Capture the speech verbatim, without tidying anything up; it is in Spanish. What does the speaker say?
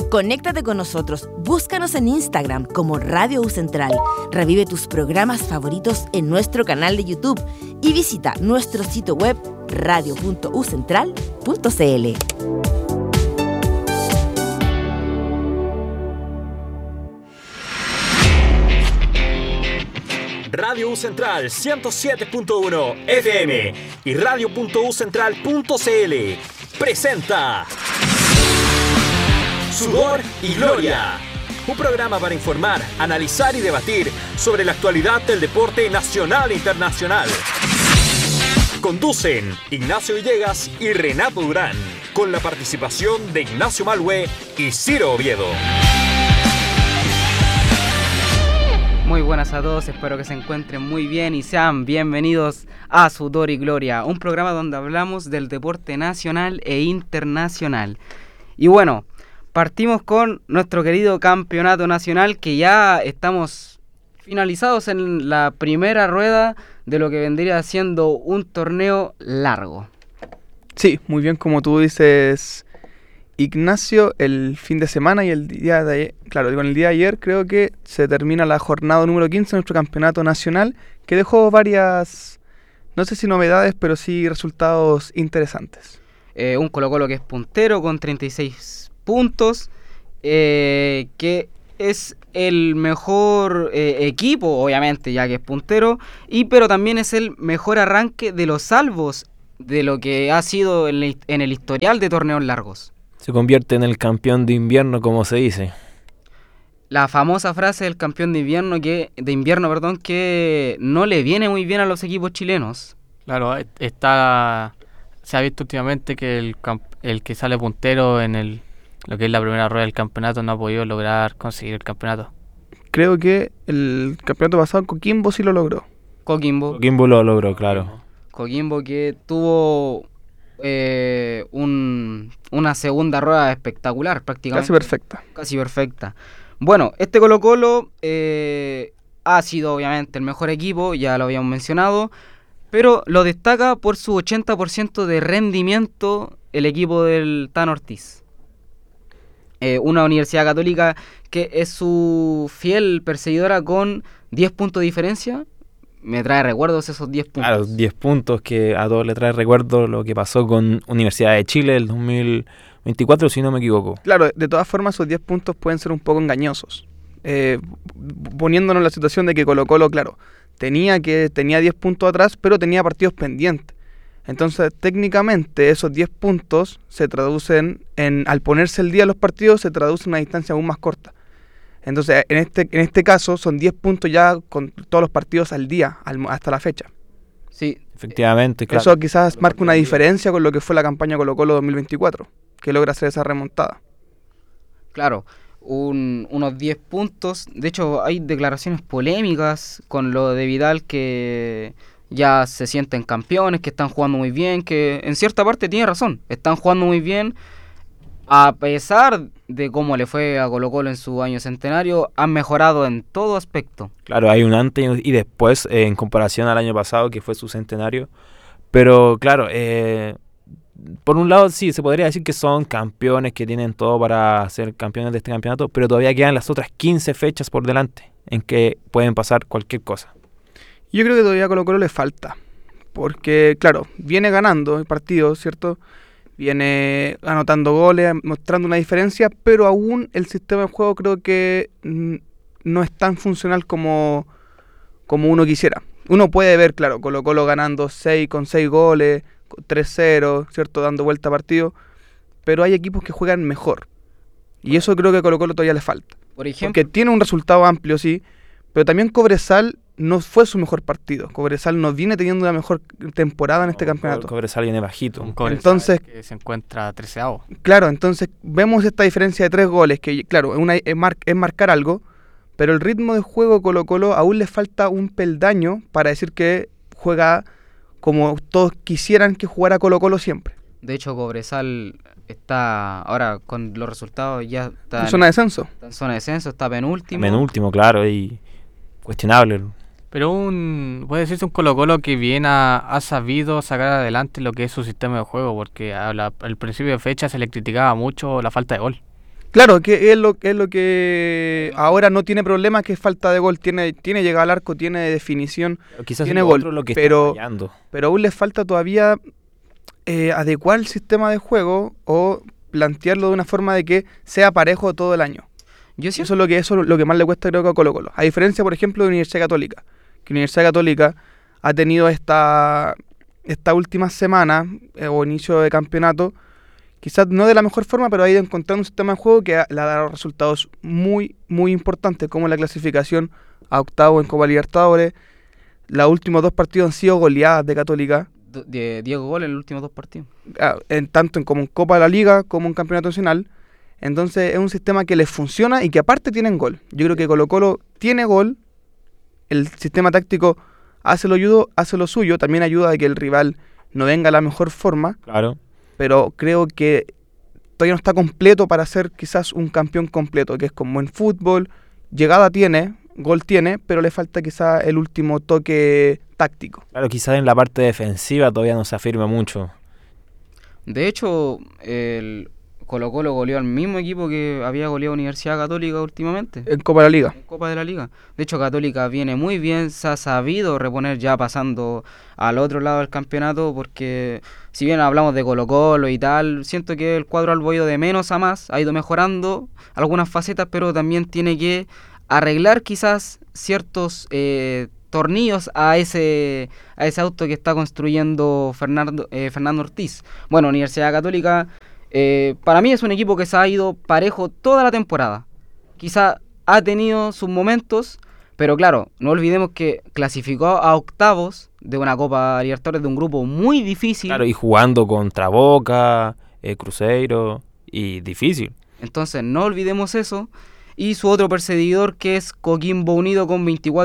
Conéctate con nosotros, búscanos en Instagram como Radio U Central, revive tus programas favoritos en nuestro canal de YouTube y visita nuestro sitio web radio punto u central punto c l. Radio U Central ciento siete punto uno F M y radio punto u central punto c l presenta Sudor y Gloria, un programa para informar, analizar y debatir sobre la actualidad del deporte nacional e internacional. Conducen Ignacio Villegas y Renato Durán, con la participación de Ignacio Malhue y Ciro Oviedo. Muy buenas a todos, espero que se encuentren muy bien y sean bienvenidos a Sudor y Gloria, un programa donde hablamos del deporte nacional e internacional. Y bueno, partimos con nuestro querido campeonato nacional, que ya estamos finalizados en la primera rueda de lo que vendría siendo un torneo largo. Sí, muy bien, como tú dices, Ignacio, el fin de semana y el día de ayer, claro, con el día de ayer creo que se termina la jornada número quince de nuestro campeonato nacional, que dejó varias, no sé si novedades, pero sí resultados interesantes. Eh, un Colo-Colo que es puntero con treinta y seis puntos, eh, que es el mejor eh, equipo, obviamente, ya que es puntero, y pero también es el mejor arranque de los salvos de lo que ha sido en, en el historial de torneos largos. Se convierte en el campeón de invierno, como se dice. La famosa frase del campeón de invierno que de invierno, perdón, que no le viene muy bien a los equipos chilenos. Claro, está se ha visto últimamente que el, el que sale puntero en el lo que es la primera rueda del campeonato no ha podido lograr conseguir el campeonato. Creo que el campeonato pasado Coquimbo sí lo logró. Coquimbo. Coquimbo lo logró, claro. Coquimbo que tuvo eh, un, una segunda rueda espectacular prácticamente. Casi perfecta. Casi perfecta. Bueno, este Colo-Colo eh, ha sido obviamente el mejor equipo, ya lo habíamos mencionado, pero lo destaca por su ochenta por ciento de rendimiento el equipo del Tano Ortiz. Eh, una Universidad Católica que es su fiel perseguidora con diez puntos de diferencia. Me trae recuerdos esos diez puntos. Claro, diez puntos que a todos le trae recuerdos lo que pasó con Universidad de Chile el dos mil veinticuatro, si no me equivoco. Claro, de todas formas esos diez puntos pueden ser un poco engañosos. Eh, poniéndonos en la situación de que Colo-Colo, claro, tenía que tenía diez puntos atrás, pero tenía partidos pendientes. Entonces, técnicamente, esos diez puntos se traducen en, al ponerse el día de los partidos, se traduce en una distancia aún más corta. Entonces, en este en este caso, son diez puntos ya con todos los partidos al día, al, hasta la fecha. Sí, efectivamente, claro. Eso quizás marca una diferencia con lo que fue la campaña Colo-Colo dos mil veinticuatro, que logra hacer esa remontada. Claro, un, unos diez puntos. De hecho, hay declaraciones polémicas con lo de Vidal que ya se sienten campeones, que están jugando muy bien, que en cierta parte tiene razón, están jugando muy bien, a pesar de cómo le fue a Colo-Colo en su año centenario, han mejorado en todo aspecto. Claro, hay un antes y después eh, en comparación al año pasado, que fue su centenario, pero claro, eh, por un lado sí, se podría decir que son campeones, que tienen todo para ser campeones de este campeonato, pero todavía quedan las otras quince fechas por delante, en que pueden pasar cualquier cosa. Yo creo que todavía a Colo-Colo le falta, porque claro, viene ganando el partido, ¿cierto? Viene anotando goles, mostrando una diferencia, pero aún el sistema de juego creo que mm, no es tan funcional como, como uno quisiera. Uno puede ver, claro, Colo-Colo ganando seis con seis goles, tres cero, ¿cierto? Dando vuelta a partido, pero hay equipos que juegan mejor, y eso creo que a Colo-Colo todavía le falta. Por ejemplo, porque tiene un resultado amplio, sí, pero también Cobresal no fue su mejor partido. Cobresal no viene teniendo la mejor temporada en no, este campeonato. Cobresal viene bajito. Un Cobresal entonces, que se encuentra treceavo. Claro, entonces vemos esta diferencia de tres goles, que claro, una, es, mar, es marcar algo, pero el ritmo de juego Colo-Colo aún le falta un peldaño para decir que juega como todos quisieran que jugara Colo-Colo siempre. De hecho, Cobresal está ahora con los resultados ya está en zona de descenso. Está en zona de descenso, está penúltimo. Penúltimo, claro, y cuestionable. Pero un puede decirse un Colo-Colo que bien ha, ha sabido sacar adelante lo que es su sistema de juego, porque a la, al principio de fecha se le criticaba mucho la falta de gol. Claro, que es lo, es lo que ahora no tiene problemas, que es falta de gol, tiene, tiene llegada al arco, tiene definición, Pero quizás tiene es lo gol, otro lo que pero, está fallando. pero aún le falta todavía eh, adecuar el sistema de juego o plantearlo de una forma de que sea parejo todo el año. Yo Eso es lo que eso es lo que más le cuesta, creo que a Colo Colo. A diferencia, por ejemplo, de Universidad Católica, que Universidad Católica ha tenido esta, esta última semana eh, o inicio de campeonato, quizás no de la mejor forma, pero ha ido encontrando un sistema de juego que ha- le ha dado resultados muy, muy importantes, como la clasificación a octavo en Copa Libertadores. Los últimos dos partidos han sido goleadas de Católica, Do- de Diego Gol en los últimos dos partidos. ah, en tanto en como en Copa de la Liga como en Campeonato Nacional. Entonces es un sistema que les funciona y que aparte tienen gol. Yo creo que Colo Colo tiene gol, el sistema táctico hace lo, ayudo, hace lo suyo, también ayuda a que el rival no venga a la mejor forma, Claro. pero creo que todavía no está completo para ser quizás un campeón completo, que es como en fútbol, llegada tiene, gol tiene, pero le falta quizás el último toque táctico. Claro, quizás en la parte defensiva todavía no se afirma mucho. De hecho, el Colo Colo goleó al mismo equipo que había goleado Universidad Católica últimamente. En Copa de la Liga. En Copa de la Liga. De hecho, Católica viene muy bien, se ha sabido reponer ya pasando al otro lado del campeonato, porque si bien hablamos de Colo Colo y tal, siento que el cuadro ha ido de menos a más, ha ido mejorando algunas facetas, pero también tiene que arreglar quizás ciertos eh, tornillos a ese a ese auto que está construyendo Fernando, eh, Fernando Ortiz. Bueno, Universidad Católica, eh, para mí es un equipo que se ha ido parejo toda la temporada. Quizá ha tenido sus momentos, pero claro, no olvidemos que clasificó a octavos de una Copa Libertadores de un grupo muy difícil. Claro, y jugando contra Boca, eh, Cruzeiro, y difícil. Entonces no olvidemos eso. Y su otro perseguidor, que es Coquimbo Unido, con veinticuatro